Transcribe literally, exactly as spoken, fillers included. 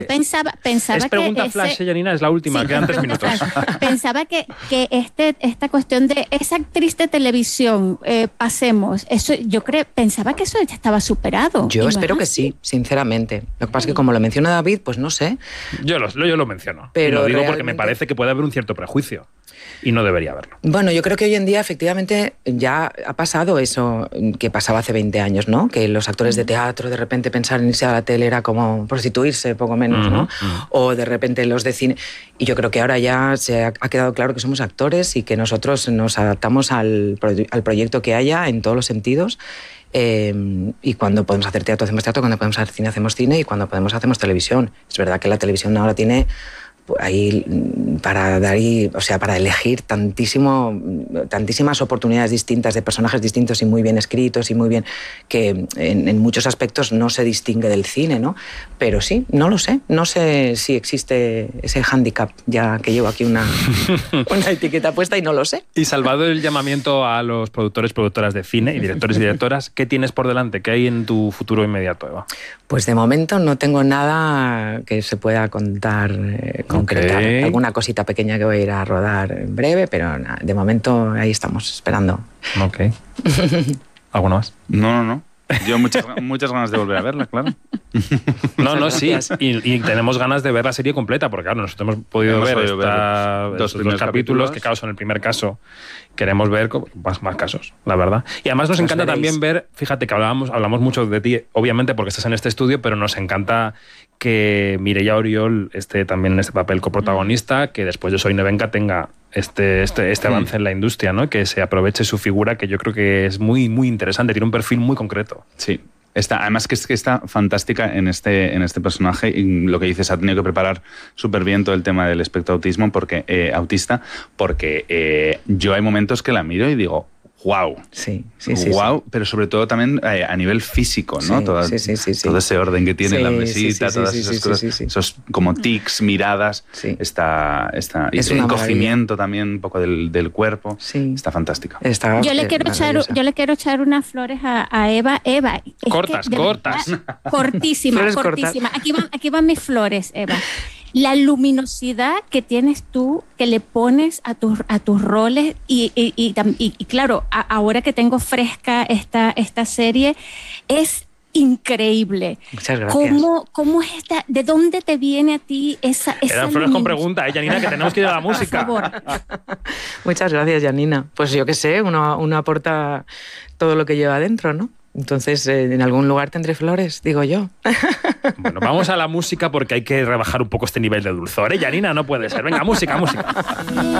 Pensaba, pensaba es pregunta que flash, ese... Janina, es la última, Sí, quedan tres pregunta minutos. flash. Pensaba que, que este, esta cuestión de esa actriz de televisión, eh, pasemos, eso, yo creo, pensaba que eso ya estaba superado. Yo no espero que así. sí, sinceramente. Lo que pasa es que como lo menciona David, pues no sé. Yo lo, yo lo menciono. Pero y lo digo realmente... porque me parece que puede haber un cierto prejuicio. Y no debería haberlo. Bueno, yo creo que hoy en día efectivamente ya ha pasado eso que pasaba hace veinte años, ¿no? Que los actores de teatro de repente pensar en irse a la tele era como prostituirse, poco menos, ¿no? Uh-huh, uh-huh. O de repente los de cine. Y yo creo que ahora ya se ha, ha quedado claro que somos actores y que nosotros nos adaptamos al, al proyecto que haya en todos los sentidos. Eh, y cuando podemos hacer teatro, hacemos teatro, cuando podemos hacer cine, hacemos cine, y cuando podemos, hacemos televisión. Es verdad que la televisión ahora tiene... ahí para dar y, o sea, para elegir tantísimo, tantísimas oportunidades distintas de personajes distintos y muy bien escritos y muy bien, que en, en muchos aspectos no se distingue del cine, ¿no? Pero sí, no lo sé, no sé si existe ese hándicap, ya que llevo aquí una, una etiqueta puesta y no lo sé. Y salvado el llamamiento a los productores, productoras de cine y directores y directoras, ¿qué tienes por delante? ¿Qué hay en tu futuro inmediato, Eva? Pues de momento no tengo nada que se pueda contar eh, concretar. Okay. Alguna cosita pequeña que voy a ir a rodar en breve, pero nada, de momento ahí estamos esperando. Ok. ¿Alguno más? No, no, no. Yo muchas, muchas ganas de volver a verla, claro. No, no, sí. Y, y tenemos ganas de ver la serie completa, porque claro, nosotros hemos podido hemos ver, esta, ver dos, dos capítulos, capítulos, que claro, son el primer caso. Queremos ver más, más casos, la verdad. Y además nos encanta también ver, fíjate que hablábamos, hablamos mucho de ti, obviamente porque estás en este estudio, pero nos encanta que Mireia Oriol esté también en este papel coprotagonista, que después de Soy Nevenka tenga este, este, este avance en la industria, ¿no? Que se aproveche su figura, que yo creo que es muy, muy interesante, tiene un perfil muy concreto. Sí. Está, además que, es, que está fantástica en este, en este personaje, y lo que dices, ha tenido que preparar súper bien todo el tema del espectro autismo porque, eh, autista, porque eh, yo hay momentos que la miro y digo, wow, sí, sí, sí, wow, sí. Pero sobre todo también eh, a nivel físico, ¿no? Sí, Toda, sí, sí, sí, sí. Todo ese orden que tiene sí, la mesita, sí, sí, todas sí, esas sí, cosas, sí, sí, sí. esos como tics, miradas, sí. está, está es y el encogimiento también un poco del, del cuerpo, sí. Está fantástica. Está yo le quiero echar, yo le quiero echar unas flores a, a Eva, Eva. Cortas, que cortas. Verdad, cortísima, flores cortísima. Aquí van, aquí van mis flores, Eva. La luminosidad que tienes tú, que le pones a tus, a tus roles y, y, y, y, y claro, a, ahora que tengo fresca esta, esta serie, es increíble. Muchas gracias. ¿Cómo, cómo es esta, ¿De dónde te viene a ti esa, esa Eran flores con pregunta, ¿eh, Janina? Que tenemos que ir a la música. Por favor. Muchas gracias, Janina. Pues yo qué sé, uno, uno aporta todo lo que lleva adentro, ¿no? Entonces, eh, en algún lugar tendré flores, digo yo. Bueno, vamos a la música porque hay que rebajar un poco este nivel de dulzor, ¿eh, Janina? No puede ser. Venga, música, música.